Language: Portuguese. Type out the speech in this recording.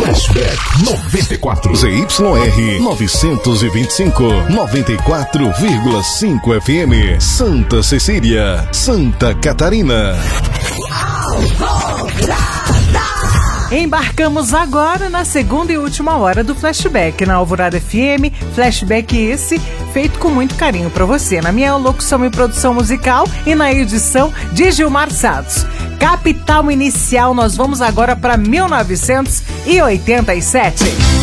Flashback 94. ZYR 925, 94,5 FM. Santa Cecília, Santa Catarina. Embarcamos agora na segunda e última hora do Flashback na Alvorada FM. Flashback esse feito com muito carinho para você. Na minha locução e produção musical e na edição de Gilmar Santos. Capital Inicial, nós vamos agora para 1987.